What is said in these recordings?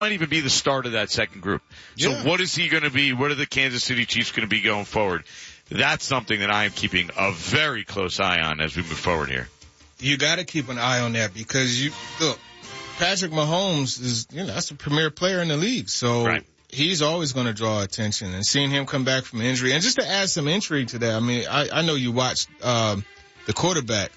might even be the start of that second group. So what is he going to be? What are the Kansas City Chiefs going to be going forward? That's something that I am keeping a very close eye on as we move forward here. You got to keep an eye on that because look, Patrick Mahomes is, that's a premier player in the league. So he's always going to draw attention, and seeing him come back from injury. And just to add some intrigue to that, I mean, I know you watched, the quarterback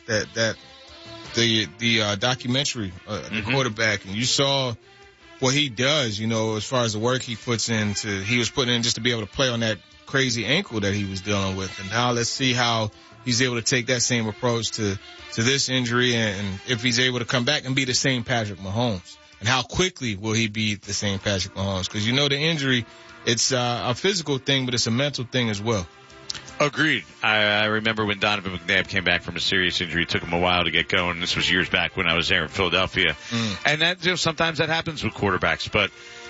the documentary, the quarterback, and you saw what he does, as far as the work he puts he was putting in just to be able to play on that crazy ankle that he was dealing with. And now let's see how he's able to take that same approach to this injury, and if he's able to come back and be the same Patrick Mahomes. And how quickly will he be the same Patrick Mahomes? Because the injury, it's a physical thing, but it's a mental thing as well. Agreed. I remember when Donovan McNabb came back from a serious injury. It took him a while to get going. This was years back when I was there in Philadelphia. And that, sometimes that happens with quarterbacks. But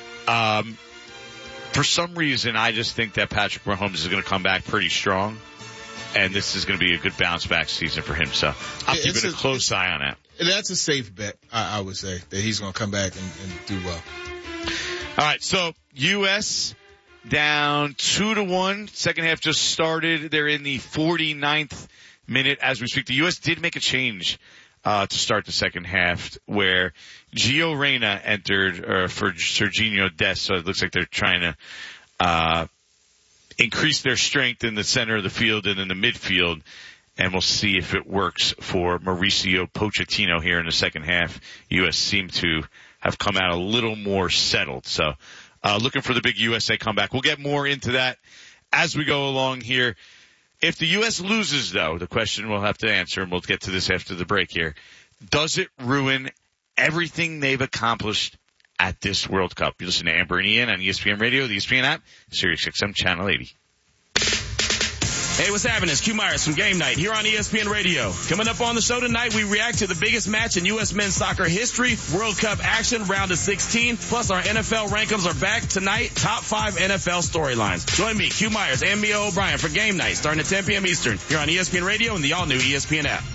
for some reason, I just think that Patrick Mahomes is going to come back pretty strong. And this is going to be a good bounce-back season for him. So I'm keeping a close eye on that. That's a safe bet, I would say, that he's going to come back and do well. All right, so U.S. down 2-1. Second half just started. They're in the 49th minute as we speak. The U.S. did make a change to start the second half where Gio Reyna entered for Sergiño Dest. So it looks like they're trying to increase their strength in the center of the field and in the midfield. And we'll see if it works for Mauricio Pochettino here in the second half. U.S. seem to have come out a little more settled. So looking for the big USA comeback. We'll get more into that as we go along here. If the U.S. loses, though, the question we'll have to answer, and we'll get to this after the break here, does it ruin everything they've accomplished at this World Cup? You listen to Amber and Ian on ESPN Radio, the ESPN app, Sirius XM Channel 80. Hey, what's happening? It's Q Myers from Game Night here on ESPN Radio. Coming up on the show tonight, we react to the biggest match in U.S. men's soccer history, World Cup action, round of 16. Plus, our NFL rankings are back tonight, top 5 NFL storylines. Join me, Q Myers, and Mia O'Brien for Game Night, starting at 10 p.m. Eastern, here on ESPN Radio and the all-new ESPN app.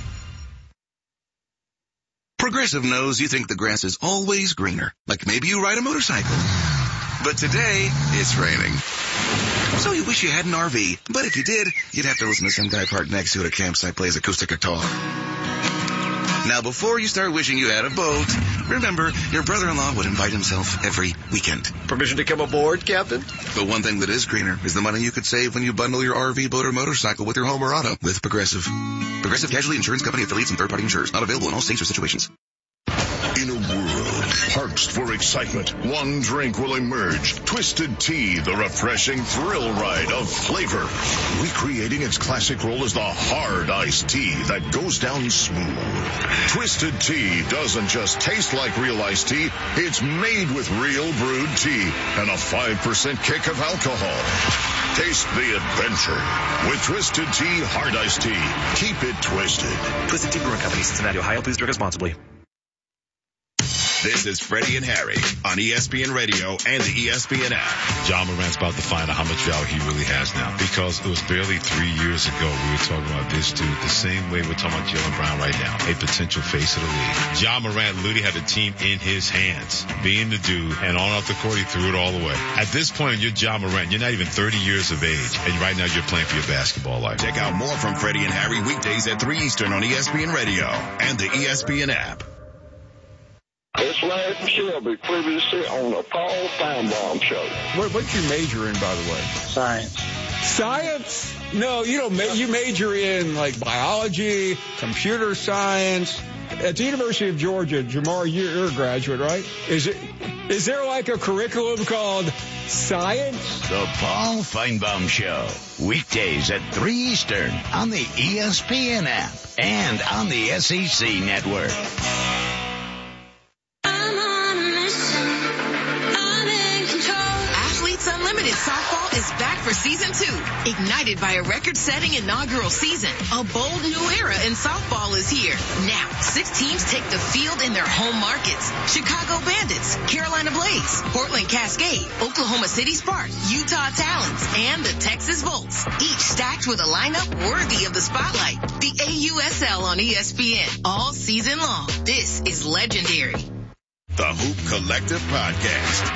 Progressive knows you think the grass is always greener, like maybe you ride a motorcycle. But today, it's raining. So you wish you had an RV, but if you did, you'd have to listen to some guy parked next to it at a campsite plays acoustic guitar. Now, before you start wishing you had a boat, remember, your brother-in-law would invite himself every weekend. Permission to come aboard, Captain? The one thing that is greener is the money you could save when you bundle your RV, boat, or motorcycle with your home or auto with Progressive. Progressive Casualty Insurance Company affiliates and third-party insurers. Not available in all states or situations. In a world parched for excitement, one drink will emerge. Twisted Tea, the refreshing thrill ride of flavor. Recreating its classic role as the hard iced tea that goes down smooth. Twisted Tea doesn't just taste like real iced tea, it's made with real brewed tea and a 5% kick of alcohol. Taste the adventure with Twisted Tea Hard Iced Tea. Keep it twisted. Twisted Tea Brewing Company, Cincinnati, Ohio. Please drink responsibly. This is Freddie and Harry on ESPN Radio and the ESPN app. Ja Morant's about to find out how much value he really has now, because it was barely 3 years ago we were talking about this dude the same way we're talking about Jaylen Brown right now, a potential face of the league. Ja Morant literally had the team in his hands, being the dude, and on off the court he threw it all away. At this point, you're Ja Morant. You're not even 30 years of age, and right now you're playing for your basketball life. Check out more from Freddie and Harry weekdays at 3 Eastern on ESPN Radio and the ESPN app. It's Larry Shelby, previously on the Paul Feinbaum Show. What's your major in, by the way? Science. Science? No, you don't. You major in like biology, computer science. At the University of Georgia, Jamar, you're a graduate, right? Is there like a curriculum called science? The Paul Feinbaum Show, weekdays at 3 Eastern on the ESPN app and on the SEC network. Unlimited Softball is back for Season 2. Ignited by a record-setting inaugural season, a bold new era in softball is here. Now, 6 teams take the field in their home markets. Chicago Bandits, Carolina Blaze, Portland Cascade, Oklahoma City Sparks, Utah Talons, and the Texas Volts. Each stacked with a lineup worthy of the spotlight. The AUSL on ESPN all season long. This is legendary. The Hoop Collective Podcast.